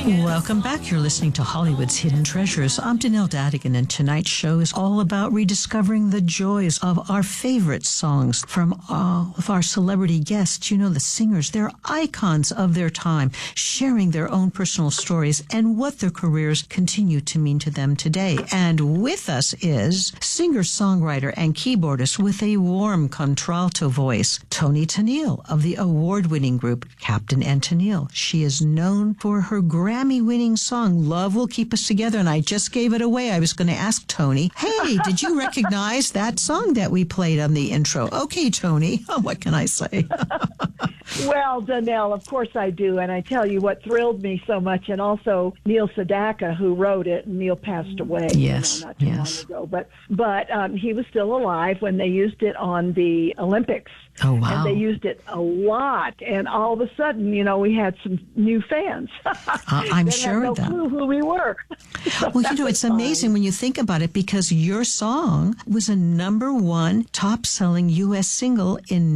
Welcome back. You're listening to Hollywood's Hidden Treasures. I'm Danelle Dadigan, and tonight's show is all about rediscovering the joys of our favorite songs from all of our celebrity guests. You know, the singers, they're icons of their time, sharing their own personal stories and what their careers continue to mean to them today. And with us is singer-songwriter and keyboardist with a warm contralto voice, Toni Tennille of the award-winning group Captain and Tennille. She is known for her Grammy-winning song, Love Will Keep Us Together, and I just gave it away. I was going to ask Toni, hey, did you recognize that song that we played on the intro? Okay, Toni, what can I say? Well, Danelle, of course I do, and I tell you what thrilled me so much, and also Neil Sedaka, who wrote it. Neil passed away not too long ago, but he was still alive when they used it on the Olympics. Oh, wow. And they used it a lot, and all of a sudden, you know, we had some new fans. I'm sure of that. They had no clue who we were. Well, you know, it's amazing when you think about it, because your song was a #1 top-selling U.S. single in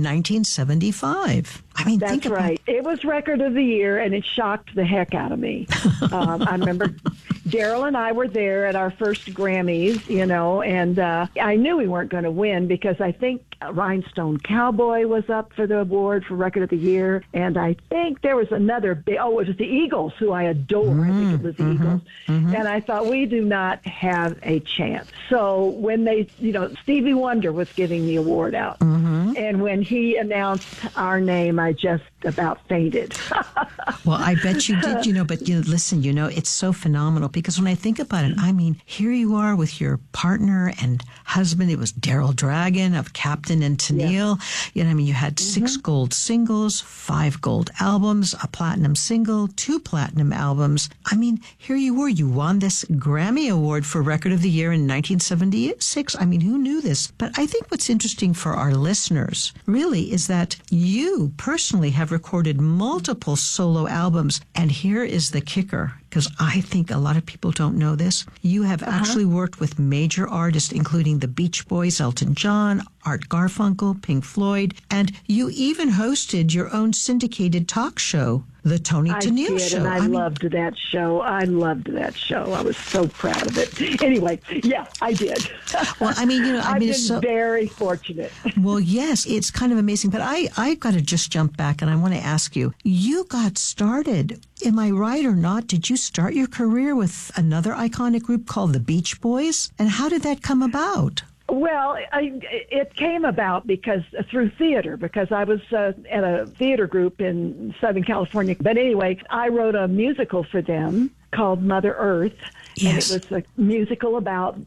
1975. I mean, that's right. It was Record of the Year, and it shocked the heck out of me. I remember Daryl and I were there at our first Grammys, you know, and I knew we weren't going to win because I think Rhinestone Cowboy was up for the award for Record of the Year, and I think there was another big, it was the Eagles, who I adore. I think it was the Eagles. And I thought, we do not have a chance. So when they, you know, Stevie Wonder was giving the award out, and when he announced our name, I just about fainted. Well, I bet you did, you know, but listen, you know, it's so phenomenal because when I think about it, I mean, here you are with your partner and husband. It was Daryl Dragon of Captain and Tennille. Yeah. You know, I mean, you had 6 gold singles, 5 gold albums, a platinum single, 2 platinum albums. I mean, here you were. You won this Grammy Award for Record of the Year in 1976. I mean, who knew this? But I think what's interesting for our listeners really is that you personally have recorded multiple solo albums. And here is the kicker, because I think a lot of people don't know this. You have actually worked with major artists, including the Beach Boys, Elton John, Art Garfunkel, Pink Floyd, and you even hosted your own syndicated talk show, The Toni Tennille Show. And I loved that show. I loved that show. I was so proud of it. Anyway, yeah, I did. Well, I mean, you know, I've been very fortunate. Well, yes, it's kind of amazing. But I've got to just jump back, and I want to ask you, you got started, am I right or not? Did you start your career with another iconic group called the Beach Boys? And how did that come about? Well, it came about through theater, because I was at a theater group in Southern California. But anyway, I wrote a musical for them called Mother Earth. Yes. And it was a musical about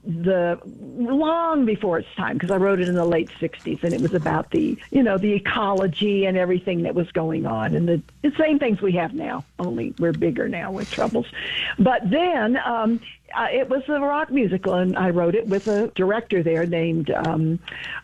long before its time, because I wrote it in the late 60s, and it was about the ecology and everything that was going on, and the same things we have now, only we're bigger now with troubles. But then it was a rock musical, and I wrote it with a director there named, God,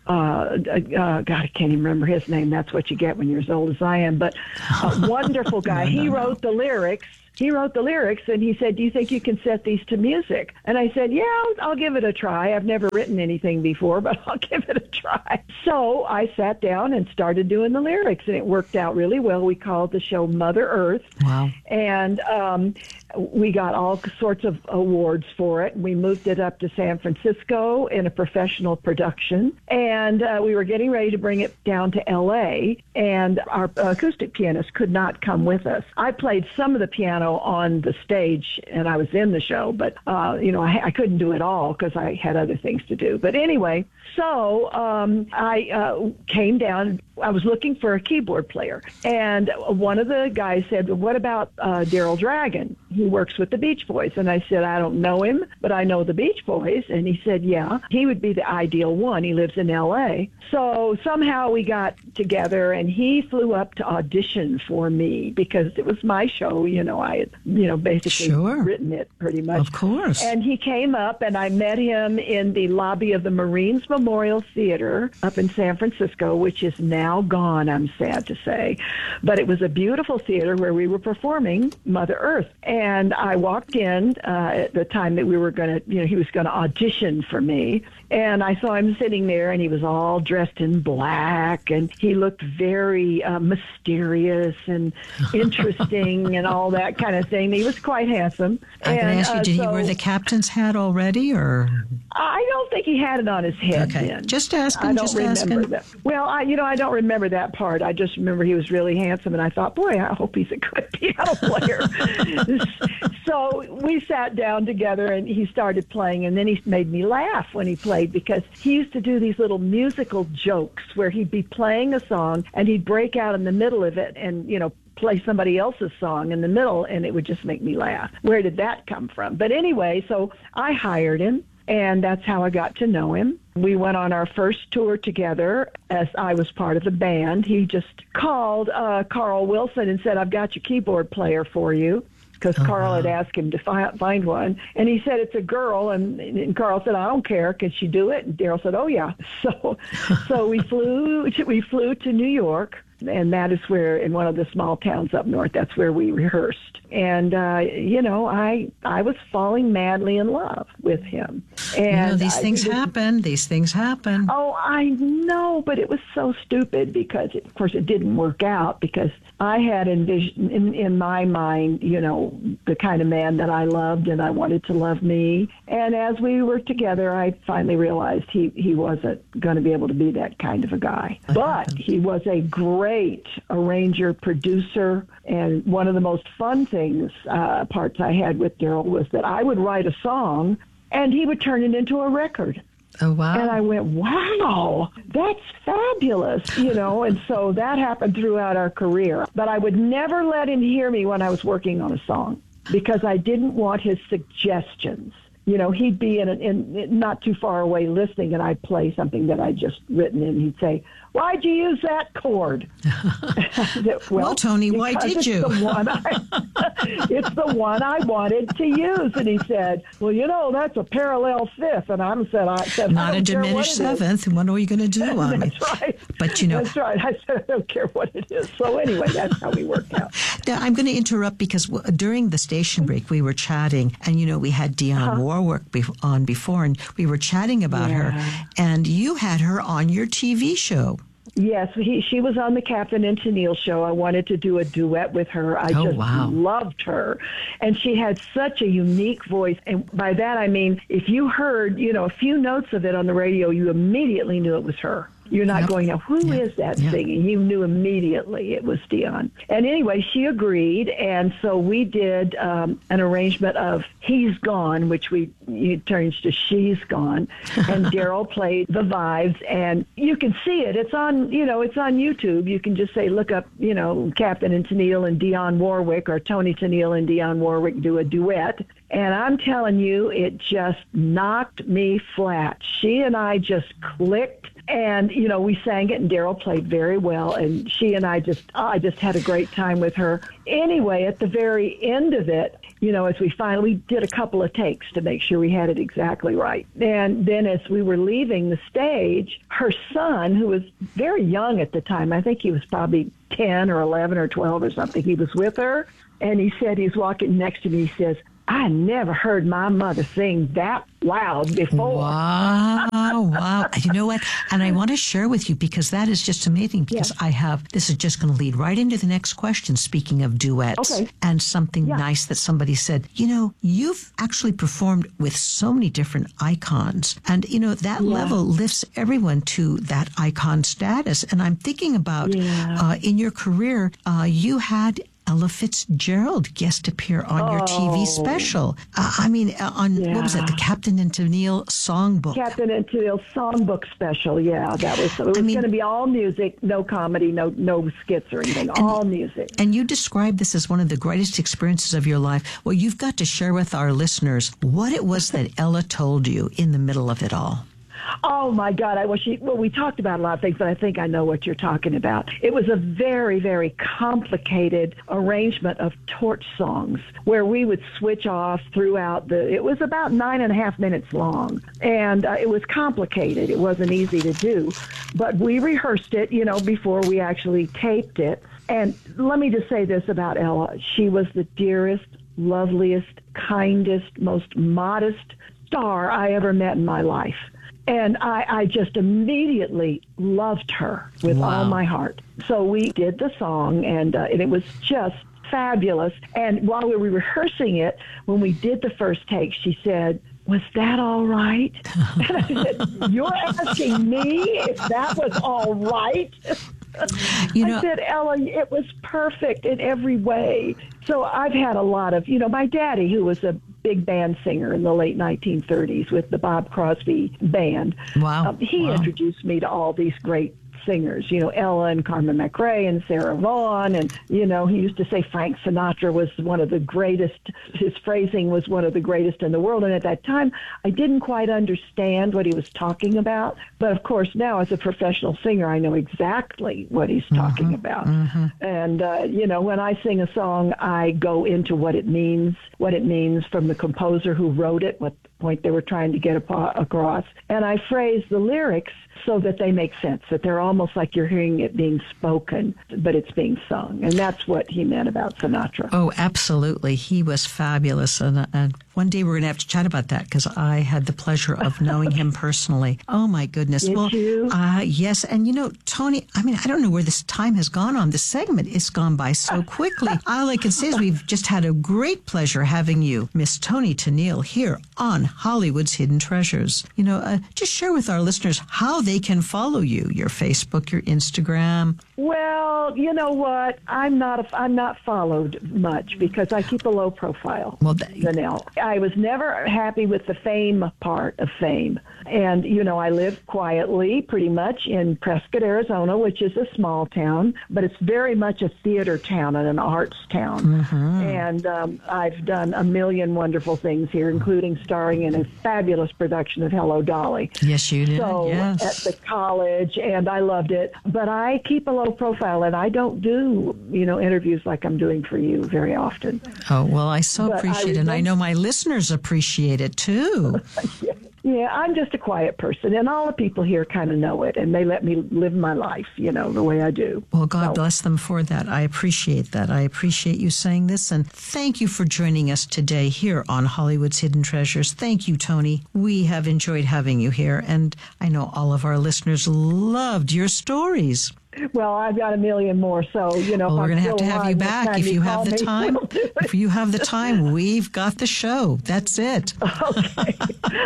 I can't even remember his name. That's what you get when you're as old as I am. But a wonderful guy. He wrote the lyrics. He wrote the lyrics, and he said, do you think you can set these to music? And I said, yeah, I'll give it a try. I've never written anything before, but I'll give it a try. So I sat down and started doing the lyrics, and it worked out really well. We called the show Mother Earth. Wow. And we got all sorts of awards for it. We moved it up to San Francisco in a professional production, and we were getting ready to bring it down to L.A., and our acoustic pianist could not come with us. I played some of the piano on the stage, and I was in the show, but I couldn't do it all because I had other things to do. But anyway, so I came down. I was looking for a keyboard player, and one of the guys said, well, what about Daryl Dragon? He works with the Beach Boys. And I said, I don't know him, but I know the Beach Boys. And he said, yeah, he would be the ideal one. He lives in L.A. So somehow we got together, and he flew up to audition for me because it was my show. I had, basically written it pretty much. Of course. And he came up, and I met him in the lobby of the Marines Memorial Theater up in San Francisco, which is now gone, I'm sad to say. But it was a beautiful theater where we were performing Mother Earth. And And I walked in at the time that we were going to, he was going to audition for me. And I saw him sitting there, and he was all dressed in black, and he looked very mysterious and interesting and all that kind of thing. He was quite handsome. I can ask you, did he wear the captain's hat already, or? I don't think he had it on his head then. Just asking. I don't remember that. Well, I don't remember that part. I just remember he was really handsome, and I thought, boy, I hope he's a good piano player. So we sat down together, and he started playing, and then he made me laugh when he played, because he used to do these little musical jokes where he'd be playing a song, and he'd break out in the middle of it and, play somebody else's song in the middle, and it would just make me laugh. Where did that come from? But anyway, so I hired him, and that's how I got to know him. We went on our first tour together as I was part of the band. He just called Carl Wilson and said, I've got your keyboard player for you, because Carl had asked him to find one. And he said, it's a girl. And Carl said, I don't care. Can she do it? And Daryl said, oh, yeah. So we flew to New York. And that is where, in one of the small towns up north, that's where we rehearsed. And, I was falling madly in love with him. And these things happen. These things happen. Oh, I know, but it was so stupid because, of course, it didn't work out, because I had envisioned in my mind, the kind of man that I loved and I wanted to love me. And as we were together, I finally realized he wasn't going to be able to be that kind of a guy. But he was a great arranger, producer, and one of the most fun parts I had with Daryl was that I would write a song and he would turn it into a record. Oh, wow. And I went, wow, that's fabulous, and so that happened throughout our career. But I would never let him hear me when I was working on a song, because I didn't want his suggestions. He'd be in not too far away listening, and I'd play something that I'd just written, and he'd say, why'd you use that chord? Well, Tony, why did you? It's the one I wanted to use. And he said, well, that's a parallel fifth. And I said, not a diminished seventh. What are you going to do? That's right. But, That's right. I said, I don't care what it is. So anyway, that's how we worked out. Now, I'm going to interrupt because during the station break, we were chatting. And, we had Dionne Warwick on before, and we were chatting about her. And you had her on your TV show. Yes, she was on the Captain and Tennille show. I wanted to do a duet with her. I loved her. And she had such a unique voice. And by that, I mean, if you heard, a few notes of it on the radio, you immediately knew it was her. You're not going, now, who is that singing? You knew immediately it was Dionne. And anyway, she agreed, and so we did an arrangement of He's Gone, which it turns to She's Gone, and Daryl played the vibes, and you can see it. It's on, it's on YouTube. You can just look up, Captain and Tennille and Dionne Warwick, or Toni Tennille and Dionne Warwick do a duet. And I'm telling you, it just knocked me flat. She and I just clicked. And, we sang it, and Daryl played very well, and she and I just had a great time with her. Anyway, at the very end of it, as we did a couple of takes to make sure we had it exactly right. And then as we were leaving the stage, her son, who was very young at the time, I think he was probably 10 or 11 or 12 or something, he was with her, and he said, he's walking next to me, he says, I never heard my mother sing that loud before. Wow. You know what? And I want to share with you, because that is just amazing, because this is just going to lead right into the next question, speaking of duets. Okay. And something nice that somebody said, you've actually performed with so many different icons. And, that level lifts everyone to that icon status. And I'm thinking about in your career, you had Ella Fitzgerald guest appear on your TV special. What was it? The Captain and Tennille Songbook. Captain and Tennille Songbook special. Yeah, that was. It was going to be all music, no comedy, no skits or anything. All music. And you described this as one of the greatest experiences of your life. Well, you've got to share with our listeners what it was that Ella told you in the middle of it all. Oh, my God. We talked about a lot of things, but I think I know what you're talking about. It was a very, very complicated arrangement of torch songs where we would switch off throughout it was about 9.5 minutes long. And it was complicated. It wasn't easy to do. But we rehearsed it, before we actually taped it. And let me just say this about Ella. She was the dearest, loveliest, kindest, most modest star I ever met in my life. And I just immediately loved her with all my heart. So we did the song, and it was just fabulous. And while we were rehearsing it, when we did the first take, she said, "Was that all right?" And I said, "You're asking me if that was all right?" I said, "Ella, it was perfect in every way." So I've had a lot of, my daddy, who was a big band singer in the late 1930s with the Bob Crosby Band. Wow. He introduced me to all these great singers, Ella and Carmen McRae and Sarah Vaughan. And, he used to say Frank Sinatra was one of the greatest. His phrasing was one of the greatest in the world. And at that time, I didn't quite understand what he was talking about. But of course, now as a professional singer, I know exactly what he's talking about. Mm-hmm. And, when I sing a song, I go into what it means from the composer who wrote it, what point they were trying to get across. And I phrase the lyrics so that they make sense, that they're almost like you're hearing it being spoken, but it's being sung. And that's what he meant about Sinatra. Oh, absolutely. He was fabulous. And one day we're going to have to chat about that because I had the pleasure of knowing him personally. Oh, my goodness. Did you? Yes. And, Tony, I don't know where this time has gone on. This segment has gone by so quickly. All I can say is we've just had a great pleasure having you, Miss Toni Tennille, here on Hollywood's Hidden Treasures. Just share with our listeners how they can follow you, your Facebook, your Instagram. Well, you know what? I'm not followed much because I keep a low profile. Well, Tennille. I was never happy with the fame part of fame. And, I live quietly pretty much in Prescott, Arizona, which is a small town, but it's very much a theater town and an arts town. Mm-hmm. And I've done a million wonderful things here, including starring in a fabulous production of Hello, Dolly. Yes, you did. So yes. At the college, and I loved it. But I keep a low profile, and I don't do, interviews like I'm doing for you very often. Oh, well, I so appreciate it, and I know my listeners appreciate it, too. Yeah, I'm just a quiet person, and all the people here kind of know it, and they let me live my life, the way I do. Well, God bless them for that. I appreciate that. I appreciate you saying this, and thank you for joining us today here on Hollywood's Hidden Treasures. Thank you, Toni. We have enjoyed having you here, and I know all of our listeners loved your stories. Well, I've got a million more, so, we're going to have you back if you have the time. If you have the time, we've got the show. That's it. Okay.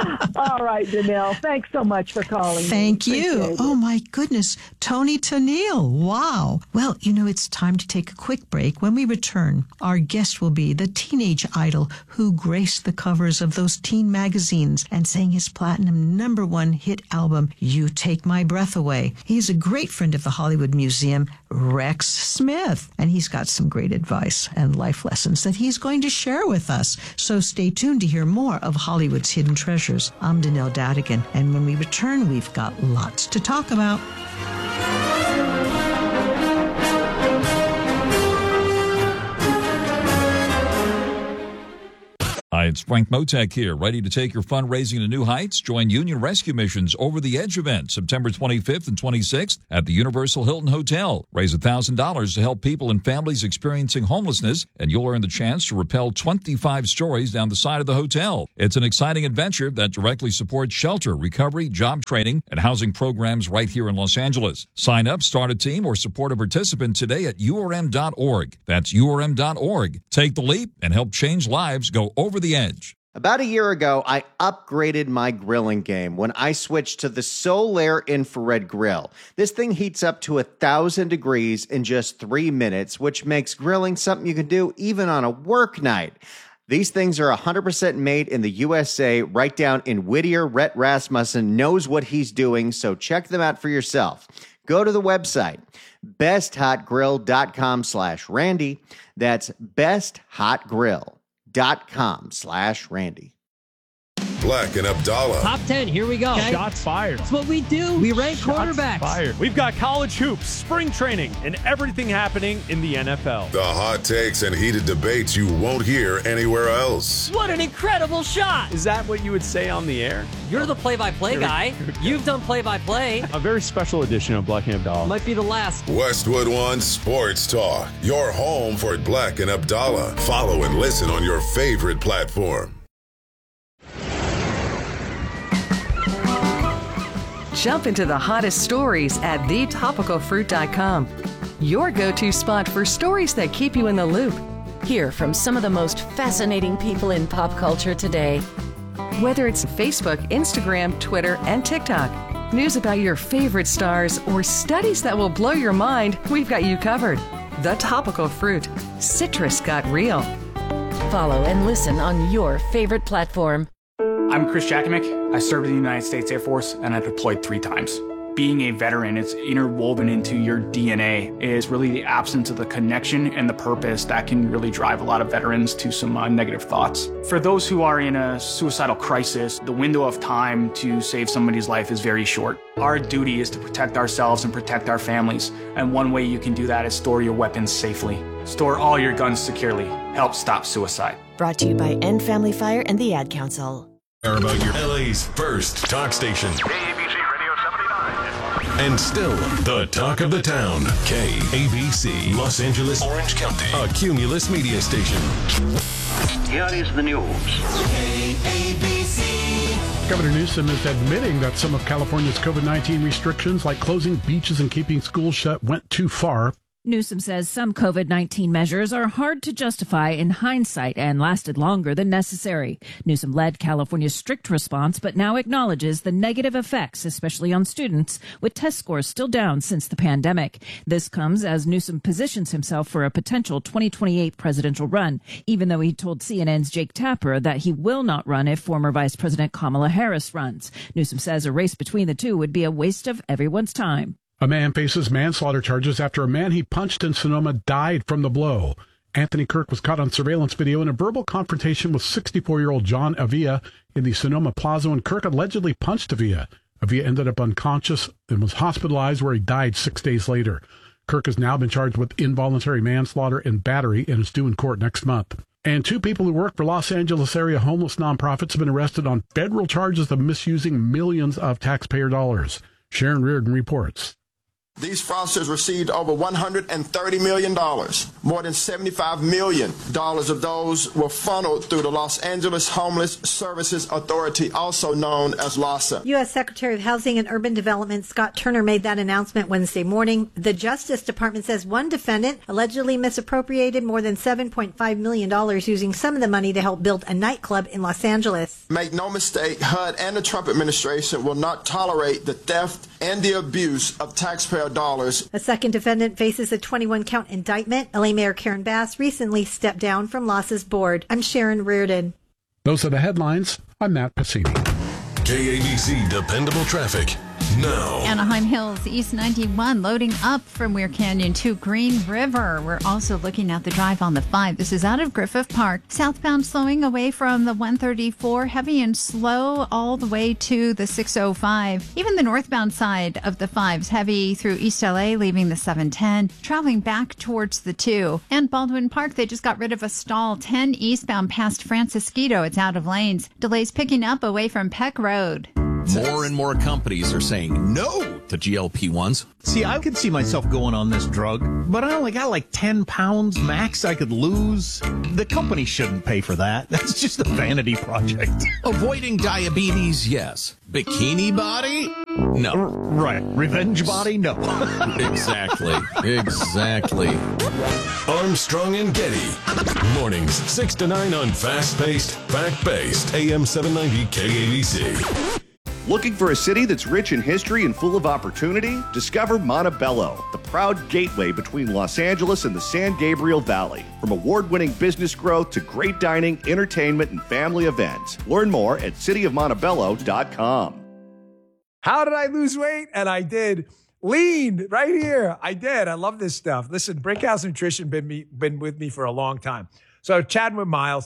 All right, Danelle. Thanks so much for calling. Thank you. Oh, my goodness. Toni Tennille. Wow. Well, it's time to take a quick break. When we return, our guest will be the teenage idol who graced the covers of those teen magazines and sang his platinum #1 hit album, You Take My Breath Away. He's a great friend of the Hollywood Museum, Rex Smith, and he's got some great advice and life lessons that he's going to share with us. So stay tuned to hear more of Hollywood's Hidden Treasures. I'm Danelle Dadigan, and when we return, we've got lots to talk about. Hi, it's Frank Motek here, ready to take your fundraising to new heights. Join Union Rescue Mission's Over the Edge event, September 25th and 26th at the Universal Hilton Hotel. Raise $1,000 to help people and families experiencing homelessness, and you'll earn the chance to rappel 25 stories down the side of the hotel. It's an exciting adventure that directly supports shelter, recovery, job training, and housing programs right here in Los Angeles. Sign up, start a team, or support a participant today at urm.org. That's urm.org. Take the leap and help change lives. Go over the edge. About a year ago, I upgraded my grilling game when I switched to the Solaire infrared grill. This thing heats up to 1,000 degrees in just 3 minutes, which makes grilling something you can do even on a work night. These things are 100% made in the USA, right down in Whittier. Rhett Rasmussen knows what he's doing, so check them out for yourself. Go to the website, besthotgrill.com/Randy. That's besthotgrill.com/Randy. Black and Abdallah. Top 10, here we go. Okay. Shots fired. That's what we do. We rank quarterbacks. Fired. We've got college hoops, spring training, and everything happening in the NFL. The hot takes and heated debates you won't hear anywhere else. What an incredible shot. Is that what you would say on the air? You're the play-by-play guy. You've done play-by-play. A very special edition of Black and Abdallah. Might be the last. Westwood One Sports Talk. Your home for Black and Abdallah. Follow and listen on your favorite platform. Jump into the hottest stories at thetopicalfruit.com. Your go-to spot for stories that keep you in the loop. Hear from some of the most fascinating people in pop culture today. Whether it's Facebook, Instagram, Twitter, and TikTok, news about your favorite stars, or studies that will blow your mind, we've got you covered. The Topical Fruit. Citrus got real. Follow and listen on your favorite platform. I'm Chris Jakimick. I served in the United States Air Force and I deployed 3 times. Being a veteran, it's interwoven into your DNA. It is really the absence of the connection and the purpose that can really drive a lot of veterans to some negative thoughts. For those who are in a suicidal crisis, the window of time to save somebody's life is very short. Our duty is to protect ourselves and protect our families. And one way you can do that is store your weapons safely. Store all your guns securely. Help stop suicide. Brought to you by End Family Fire and the Ad Council. About your LA's first talk station. KABC Radio 79. And still the talk of the town. KABC, Los Angeles, Orange County, a Cumulus media station. Here is the news. KABC. Governor Newsom is admitting that some of California's COVID-19 restrictions, like closing beaches and keeping schools shut, went too far. Newsom says some COVID-19 measures are hard to justify in hindsight and lasted longer than necessary. Newsom led California's strict response, but now acknowledges the negative effects, especially on students, with test scores still down since the pandemic. This comes as Newsom positions himself for a potential 2028 presidential run, even though he told CNN's Jake Tapper that he will not run if former Vice President Kamala Harris runs. Newsom says a race between the two would be a waste of everyone's time. A man faces manslaughter charges after a man he punched in Sonoma died from the blow. Anthony Kirk was caught on surveillance video in a verbal confrontation with 64-year-old John Avila in the Sonoma Plaza when Kirk allegedly punched Avila. Avila ended up unconscious and was hospitalized where he died 6 days later. Kirk has now been charged with involuntary manslaughter and battery and is due in court next month. And 2 people who work for Los Angeles area homeless nonprofits have been arrested on federal charges of misusing millions of taxpayer dollars. Sharon Reardon reports. These fraudsters received over $130 million. More than $75 million of those were funneled through the Los Angeles Homeless Services Authority, also known as LAHSA. U.S. Secretary of Housing and Urban Development Scott Turner made that announcement Wednesday morning. The Justice Department says one defendant allegedly misappropriated more than $7.5 million using some of the money to help build a nightclub in Los Angeles. Make no mistake, HUD and the Trump administration will not tolerate the theft and the abuse of taxpayer dollars. A second defendant faces a 21-count indictment. LA Mayor Karen Bass recently stepped down from LAHSA's board. I'm Sharon Reardon. Those are the headlines. I'm Matt Pacini. KABC Dependable Traffic now. Anaheim Hills, East 91, loading up from Weir Canyon to Green River. We're also looking at the drive on the 5. This is out of Griffith Park. Southbound slowing away from the 134, heavy and slow all the way to the 605. Even the northbound side of the 5's heavy through East LA, leaving the 710, traveling back towards the 2. And Baldwin Park, they just got rid of a stall 10 eastbound past Francisquito. It's out of lanes. Delays picking up away from Peck Road. More and more companies are saying no to GLP-1s. See, I could see myself going on this drug, but I only got like 10 pounds max I could lose. The company shouldn't pay for that. That's just a vanity project. Avoiding diabetes, yes. Bikini body? No. Right. Revenge body? No. Exactly. Armstrong and Getty. Mornings 6 to 9 on fast-paced, fact-based AM 790 KABC. Looking for a city that's rich in history and full of opportunity? Discover Montebello, the proud gateway between Los Angeles and the San Gabriel Valley. From award-winning business growth to great dining, entertainment, and family events. Learn more at cityofmontebello.com. How did I lose weight? And I did. Lean right here. I did. I love this stuff. Listen, Brickhouse Nutrition been with me for a long time. So chatting with Miles,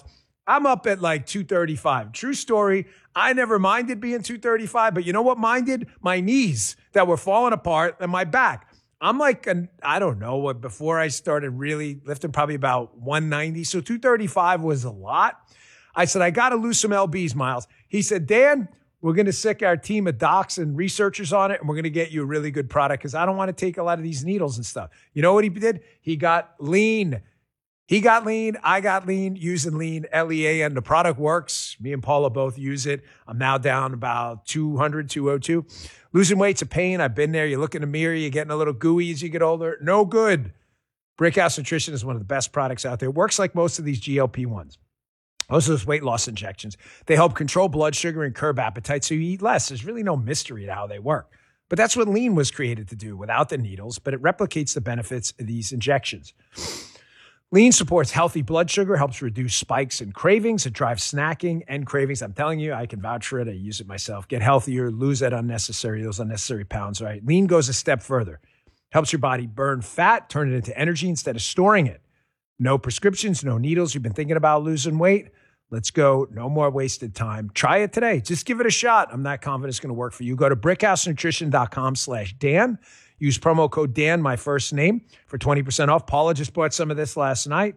I'm up at like 235. True story. I never minded being 235, but you know what minded? My knees that were falling apart and my back. I'm like, I don't know what, before I started really lifting, probably about 190. So 235 was a lot. I said, I got to lose some LBs, Miles. He said, Dan, we're going to sick our team of docs and researchers on it, and we're going to get you a really good product because I don't want to take a lot of these needles and stuff. You know what he did? He got lean. He got lean. I got lean using lean, LEA, and the product works. Me and Paula both use it. I'm now down about 200, 202. Losing weight's a pain. I've been there. You look in the mirror, you're getting a little gooey as you get older. No good. Brickhouse Nutrition is one of the best products out there. It works like most of these GLP-1s. Most of those weight loss injections. They help control blood sugar and curb appetite so you eat less. There's really no mystery to how they work. But that's what lean was created to do without the needles, but it replicates the benefits of these injections. Lean supports healthy blood sugar, helps reduce spikes and cravings. It drives snacking and cravings. I'm telling you, I can vouch for it. I use it myself. Get healthier, lose those unnecessary pounds, right? Lean goes a step further. Helps your body burn fat, turn it into energy instead of storing it. No prescriptions, no needles. You've been thinking about losing weight? Let's go. No more wasted time. Try it today. Just give it a shot. I'm not confident it's going to work for you. Go to brickhousenutrition.com/Dan. Use promo code Dan, my first name, for 20% off. Paula just bought some of this last night.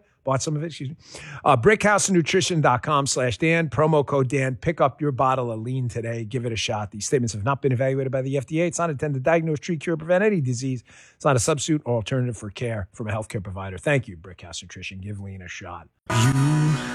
Brickhousenutrition.com/Dan. Promo code Dan. Pick up your bottle of lean today. Give it a shot. These statements have not been evaluated by the FDA. It's not intended to diagnose, treat, cure, prevent any disease. It's not a substitute or alternative for care from a healthcare provider. Thank you, Brickhouse Nutrition. Give lean a shot.